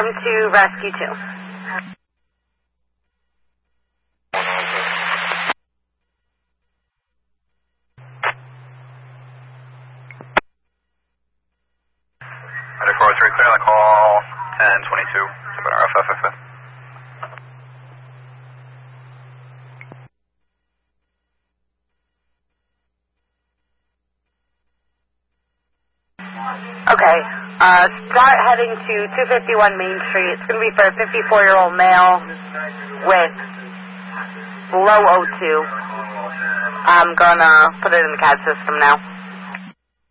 confirm to Rescue 2. Under 403, clear on the call, 1022, FFFF. Okay, start heading to 251 Main Street. It's going to be for a 54-year-old male with low O2. I'm going to put it in the CAD system now.